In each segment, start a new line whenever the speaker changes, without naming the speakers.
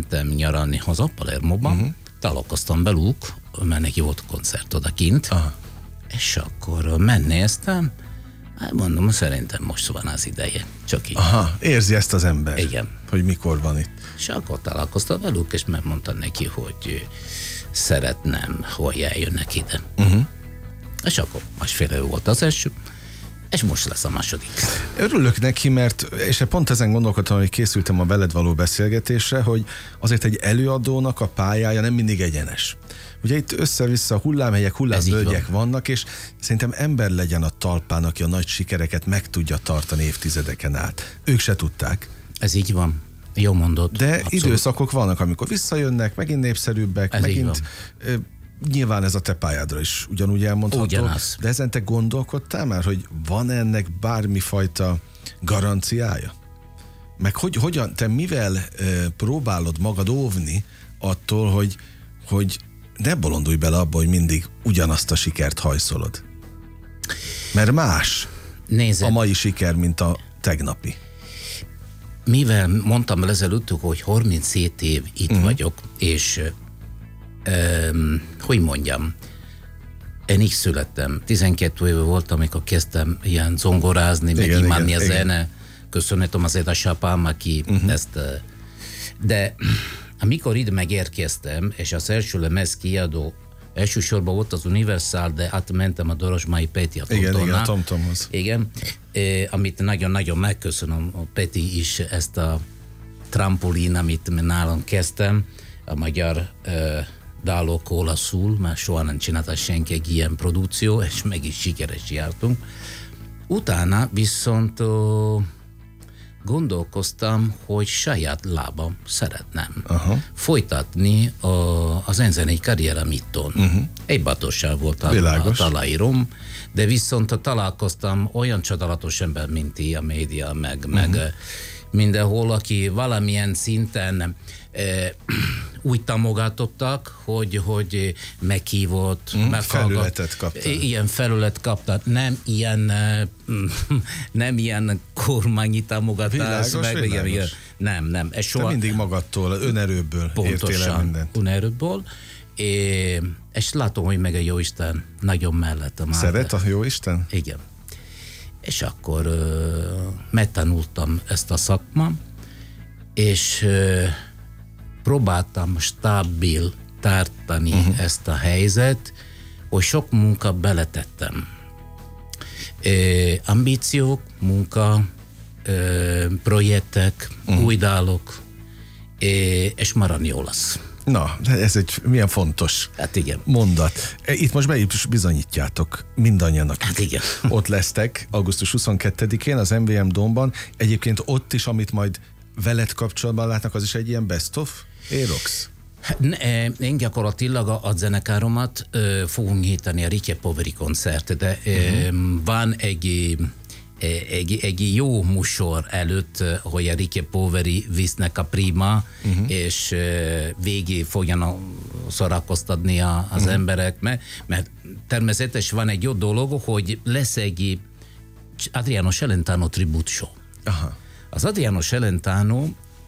mentem nyaralni haza Palermoban, találkoztam velük, mert neki volt koncert odakint, és akkor megnéztem, hát mondom, szerintem most van az ideje. Csak így.
Aha, érzi ezt az ember.
Igen.
Hogy mikor van itt.
És akkor találkoztam velük, és megmondtam neki, hogy szeretném, hogy eljönnek ide. És akkor másfél év volt az első, és most lesz a második.
Örülök neki, mert, és pont ezen gondolkodtam, hogy készültem a veled való beszélgetésre, hogy azért egy előadónak a pályája nem mindig egyenes. Ugye itt össze-vissza hullámhelyek, hullámvölgyek vannak, és szerintem ember legyen a talpán, aki a nagy sikereket meg tudja tartani évtizedeken át. Ők se tudták.
Ez így van. Jó mondod.
De
abszolút.
Időszakok vannak, amikor visszajönnek, megint népszerűbbek,
Ez
megint... Nyilván ez a te pályádra is ugyanúgy elmondható.
Ugyanaz.
De ezen te gondolkodtál már, hogy van ennek bármifajta garanciája? Meg hogyan, te mivel próbálod magad óvni attól, hogy ne bolondulj bele abba, hogy mindig ugyanazt a sikert hajszolod? Mert más
Nézed,
a mai siker, mint a tegnapi.
mivel mondtam ezelőtt, hogy 37 év itt vagyok, és hogy mondjam, én így születtem. 12 éve voltam, amikor kezdtem ilyen zongorázni, meg imádni a zene. Köszönhetem az édesapám, aki ezt... De amikor ide megérkeztem, és az első lemez kiadó, elsősorban volt az Universal, de átmentem a Dorosmai Peti a Tomtomnál.
Igen, a Tomtomhoz.
Igen, amit nagyon-nagyon megköszönöm a Peti is, ezt a trampolin, amit nálam kezdtem, a magyar dalok olaszul, mert soha nem csinálta senki egy ilyen produkció, és meg is sikeres jártunk. Utána viszont gondolkoztam, hogy saját lábam szeretném folytatni az zenei karrierem itthon. Egy batossal volt a talajrom, de viszont találkoztam olyan csodálatos ember, mint ti, a média, meg mindenhol, aki valamilyen szinten úgy támogatottak, hogy meghívott,
felületet kaptál.
Ilyen felület kaptak, nem ilyen kormányi támogatás.
Világos.
Nem. Ez soha...
Te mindig magadtól, önerőből értél el mindent.
Önerőből. És látom, hogy meg a Jóisten nagyon mellettem.
Szeret a Jóisten?
Igen. És akkor megtanultam ezt a szakmát, és próbáltam stabil tartani ezt a helyzet, hogy sok munka beletettem. Ambíciók, munka, projektek, új dalok, és maradni olasz.
Na, ez egy milyen fontos mondat. Itt most be is bizonyítjátok mindannyian,
hát igen.
Ott lesztek augusztus 22-én az MVM Domban. Egyébként ott is, amit majd veled kapcsolatban látnak, az is egy ilyen best of Aerox?
Én gyakorlatilag a zenekáromat fogom nyitani a Ricky Poveri koncert, de van egy jó műsor előtt, hogy a Ricky Poveri visznek a Prima, és végig fogjanak szórakoztatni az emberek, mert természetesen van egy jó dolog, hogy lesz egy Adriano Celentano tribute show. Az Adriano Celentano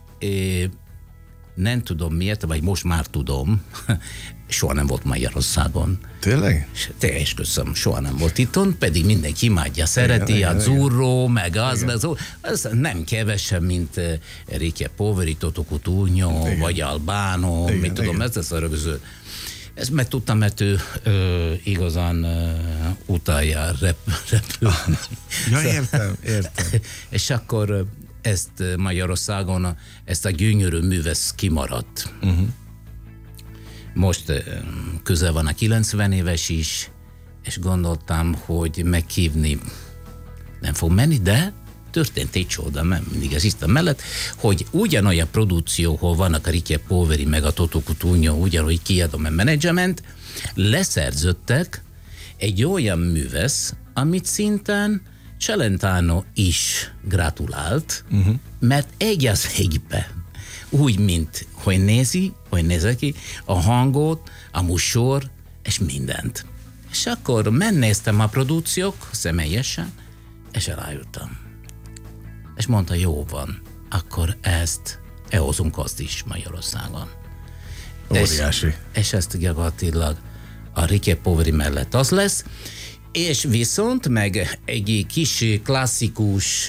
nem tudom miért, vagy most már tudom, soha nem volt Magyarországon.
Tényleg?
Teljes köszönöm, soha nem volt itthon, pedig mindenki imádja, szereti, a Zurro, meg az nem kevesebb, mint Ricky Poveri, Toto Cutugno, vagy Albano, mit tudom, ez a rögző. Ezt megtudtam, mert ő igazán utáljár repülni.
Ja, értem.
És akkor ezt Magyarországon, ezt a gyönyörű művesz kimaradt. Most közel van a 90 éves is, és gondoltam, hogy meghívni nem fog menni, de történt egy csoda, mert mindig az Isten mellett, hogy ugyanolyan produkció, hol vannak a Ricky Poveri, meg a Toto Cutugno, ugyanúgy kiadom a menedzsement, leszerződtek egy olyan művesz, amit szinten Celentano is gratulált, mert egy az egybe, úgy, mint hogy nézi ki a hangot, a műsor, és mindent. És akkor megnéztem a produkciók személyesen, és elájultam. És mondta, jó van, akkor ezt elhozunk azt is Magyarországon.
Óriási.
És ezt gyakorlatilag a Ricky Poveri mellett az lesz, és viszont meg egy kis klasszikus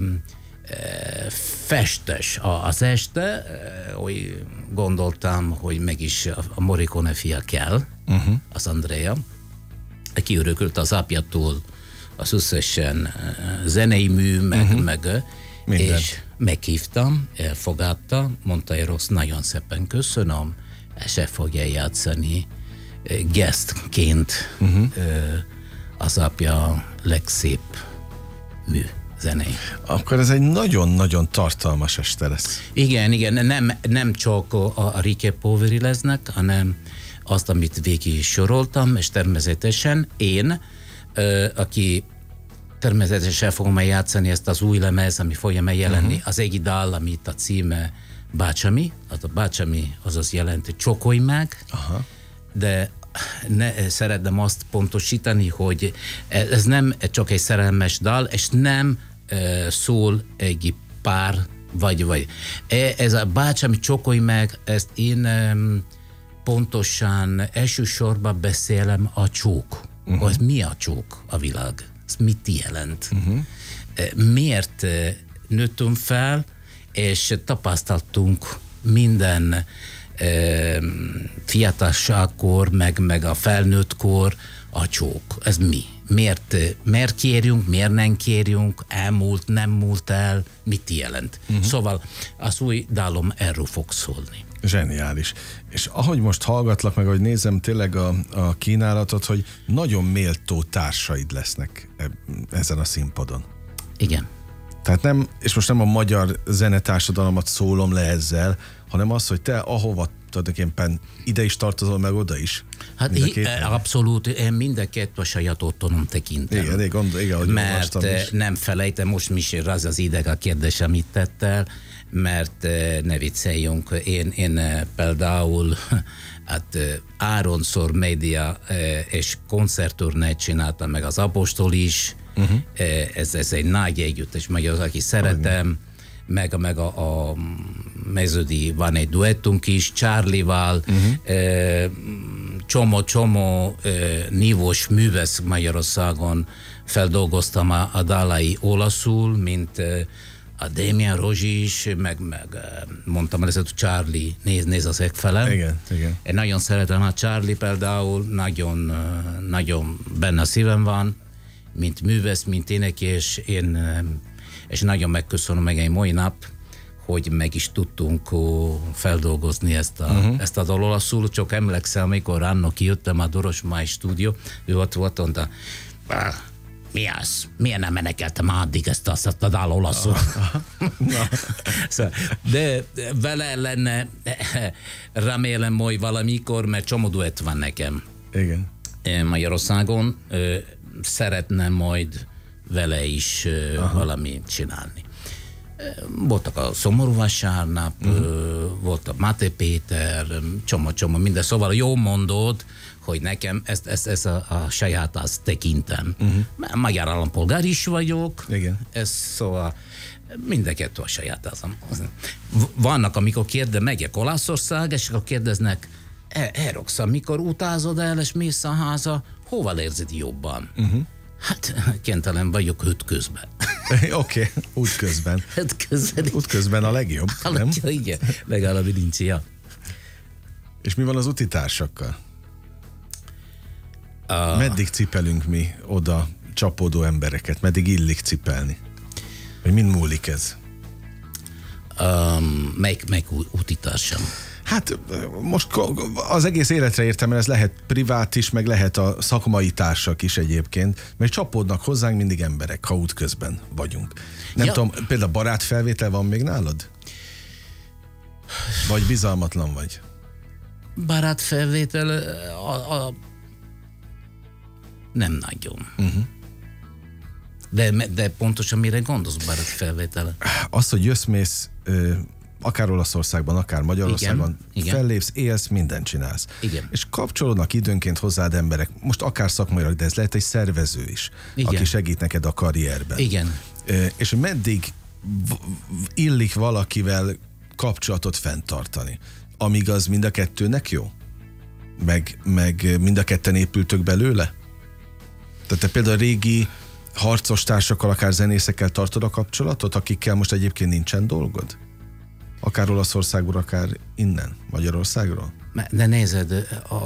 festes az este, hogy gondoltam, hogy meg is a Morricone fia kell, az Andrea, aki örökölt az apjától az összesen zenei mű, meg és meghívtam, elfogadta, mondta Eros, nagyon szépen köszönöm, és el fogja játszani guestként az apja legszép mű zenei.
Akkor ez egy nagyon-nagyon tartalmas este lesz.
Igen, nem csak a Ricky Poveri lesznek, hanem azt, amit végig soroltam, és természetesen én, aki természetesen fogom eljátszani ezt az új lemez, ami fogja megjelenni, az egyik dal, amit a címe Bácsami, a Bácsami azaz jelenti csokolj meg, de szeretném azt pontosítani, hogy ez nem csak egy szerelmes dal, és nem szól egy pár, vagy. Ez a Bácsami csokolj meg, ezt én pontosan elsősorban beszélem a csók. Az mi a csók a világ? Ez mit jelent? Miért nőttünk fel, és tapasztaltunk minden fiatalságkor, meg a felnőttkor a csók. Ez mi? Miért kérjünk, miért nem kérjünk, elmúlt, nem múlt el, mit jelent? Szóval az új dalom erről fog szólni.
Zseniális. És ahogy most hallgatlak, meg ahogy nézem tényleg a kínálatot, hogy nagyon méltó társaid lesznek ezen a színpadon.
Igen.
Tehát nem, és most nem a magyar zenetársadalmat szólom le ezzel, hanem az, hogy te ahova tulajdonképpen ide is tartozol, meg oda is.
Hát abszolút, én mind a kettő a saját otthonom tekintem.
Igen, hogy
mert nem felejtem, most Michel, az ideg a kérdés, amit tettel, mert ne vicceljünk, én például Áronszor média és koncerturnét csináltam, meg az Apostol is, ez egy nagy együttes, meg az, aki szeretem, meg a Meződi van egy duettunk is, Charlie-val, csomó nívós művész Magyarországon feldolgoztam a dalai olaszul, mint a Damien Rozsi is, meg mondtam először, hogy Charlie néz az egyfelem.
Igen.
Én nagyon szeretem a Charlie például, nagyon benne a szívem van, mint művész, mint énekes, és nagyon megköszönöm meg egy mai nap, hogy meg is tudtunk feldolgozni ezt a dal olaszul. Csak emlékszem, amikor annak kijöttem a Dorosmai stúdió, ő ott volt, mondta, mi az? Miért nem menekeltem addig ezt a dal olaszul? De vele lenne, remélem majd valamikor, mert csomó duett van nekem.
Igen.
Magyarországon szeretném majd vele is valamit csinálni. Voltak a Szomorú Vasárnap, volt a Máté Péter, csomó minden. Szóval jó mondod, hogy nekem ezt a saját azt tekintem. Magyar állampolgár is vagyok.
Igen.
Szóval mindeket a saját azon. Vannak, amikor megyek Olaszország, és akkor kérdeznek, Erox, amikor utázod el, és mész a háza, hova érzed jobban? Hát kénytelen vagyok útközben.
Oké, útközben. Útközben a legjobb, nem?
Igen, legalább nincs ilyen.
És mi van az utitársakkal? Meddig cipelünk mi oda csapódó embereket? Meddig illik cipelni? Vagy mind múlik ez?
Melyik utitársam?
Hát most az egész életre értem, mert ez lehet privát is, meg lehet a szakmai társak is egyébként, mert csapódnak hozzánk mindig emberek, ha útközben vagyunk. Nem tudom, például barátfelvétel van még nálad? Vagy bizalmatlan vagy?
Barátfelvétel nem nagyon. De pontosan mire gondolsz barátfelvétele?
Az, hogy jössz-mész akár Olaszországban, akár Magyarországon,
igen.
Fellépsz, élsz, mindent csinálsz.
Igen.
És kapcsolódnak időnként hozzád emberek, most akár szakmailag, de ez lehet egy szervező is, igen, aki segít neked a karrierben.
Igen.
És meddig illik valakivel kapcsolatot fenntartani. Amíg az mind a kettőnek jó? Meg mind a ketten épültök belőle? Tehát te például a régi harcos társakkal, akár zenészekkel tartod a kapcsolatot, akikkel most egyébként nincsen dolgod? Akár Olaszországból, akár innen, Magyarországról?
De nézed,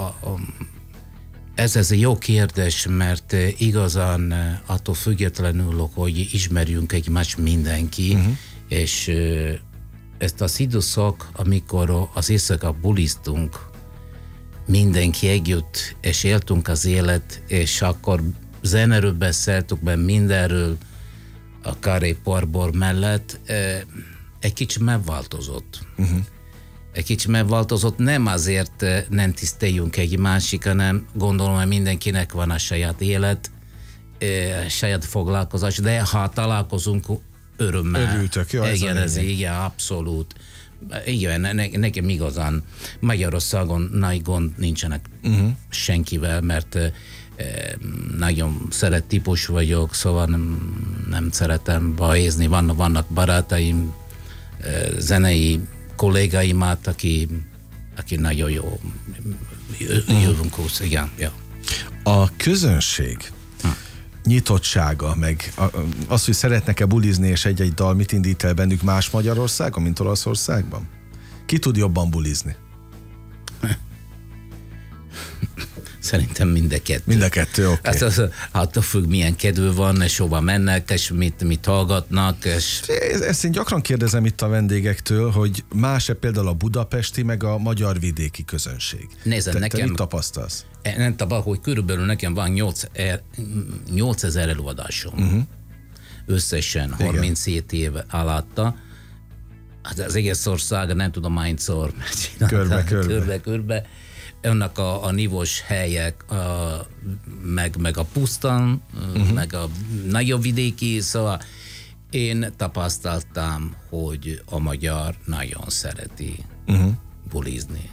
ez egy jó kérdés, mert igazán attól függetlenül, hogy ismerjünk egymást mindenki, és ezt az időszak, amikor az éjszaka buliztunk, mindenki együtt, és éltünk az élet, és akkor zenéről beszéltük, mert mindenről a Carré Parbor mellett egy kicsit megváltozott. Egy kicsit megváltozott, nem azért nem tiszteljünk egy másik, hanem gondolom, hogy mindenkinek van a saját élet, saját foglalkozás, de ha találkozunk, örömmel.
Örültök, jó?
Igen, ez igen, abszolút. Igen, nekem igazán Magyarországon nagy gond nincsenek senkivel, mert nagyon szeret típus vagyok, szóval nem szeretem bahézni. Vannak barátaim, zenei kollégáimat, aki nagyon jó jövünk hozzá. Igen, ja.
A közönség nyitottsága, meg az, hogy szeretnek-e bulizni, és egy-egy dal mit indít el bennük más Magyarországon, mint Olaszországban? Ki tud jobban bulizni?
Szerintem mind a kettő.
Mind a kettő, oké.
Okay. Attól függ, milyen kedvű van, és hova mennek, és mit hallgatnak. És...
Ezt én gyakran kérdezem itt a vendégektől, hogy más-e például a budapesti, meg a magyar vidéki közönség?
Nézd, nekem...
Te mit tapasztalsz?
Nem tapasztal, hogy körülbelül nekem van 8000 előadásom. Összesen 37 év alatta. Hát az egész ország, nem tudom hányszor körbe. Önnek a nívós helyek, meg a pusztan, meg a nagyobb vidéki, szóval én tapasztaltam, hogy a magyar nagyon szereti bulizni.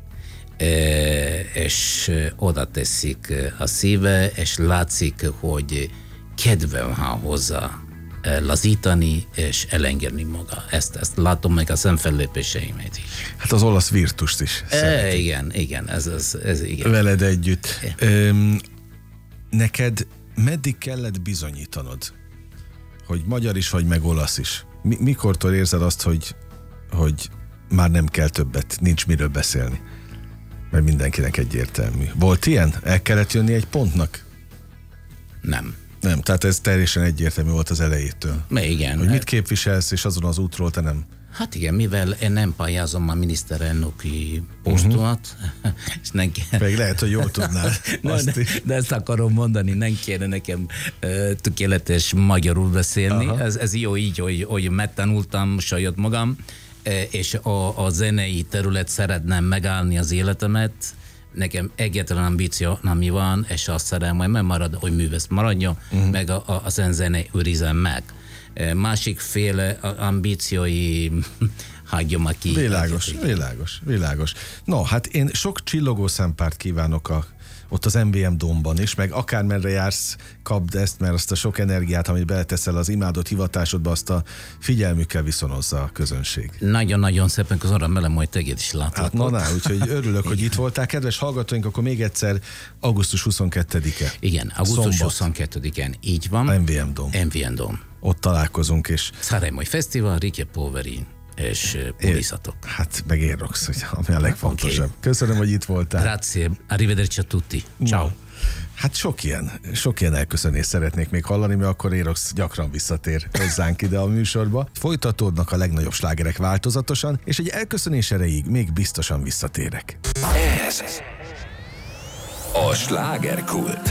És oda teszik a szíve, és látszik, hogy kedve van hozzá lazítani és elengedni maga. Ezt látom meg a szemfellépéseimet is.
Hát az olasz virtust is
igen, ez igen.
Veled együtt. Neked meddig kellett bizonyítanod, hogy magyar is vagy, meg olasz is? Mikortól érzed azt, hogy már nem kell többet, nincs miről beszélni? Mert mindenkinek egyértelmű. Volt ilyen? El kellett jönni egy pontnak? Nem, tehát ez teljesen egyértelmű volt az elejétől.
Igen.
Hogy mit képviselsz, és azon az útról te nem...
Hát igen, mivel én nem pályázom a miniszterelnöki posztomat, és nem kell...
Pedig lehet, hogy jól tudnál.
De ezt akarom mondani, nem kéne nekem tökéletes magyarul beszélni. Ez jó így, hogy megtanultam saját magam, és a zenei terület szeretném megállni az életemet. Nekem egyetlen ambíció, ami van, és azt szeretem, hogy megmarad, hogy művész maradjon, meg a zene őrizem meg. Másik féle ambíciói hagyjam, aki...
Világos. No, hát én sok csillogó szempárt kívánok ott az MVM Domban is, meg akármerre jársz, kapd ezt, mert azt a sok energiát, amit beleteszel az imádott hivatásodba, azt a figyelmükkel viszonozza a közönség.
Nagyon-nagyon szépen köszönöm, velem majd téged is látlak.
Hát úgyhogy örülök, hogy itt voltál. Kedves hallgatóink, akkor még egyszer augusztus 22-e.
Igen, augusztus 22-en, így van. MVM Dom.
Ott találkozunk, és...
Sanremói Fesztivál, Ricky Poveri és bulizatok.
Hát meg Aerox, ami a legfontosabb. Okay. Köszönöm, hogy itt voltál.
Grazie, arrivederci a tutti. Ciao.
Hát sok ilyen elköszönést szeretnék még hallani, mert akkor Aerox gyakran visszatér hozzánk ide a műsorba. Folytatódnak a legnagyobb slágerek változatosan, és egy elköszönés erejéig még biztosan visszatérek.
Ez a Slágerkult.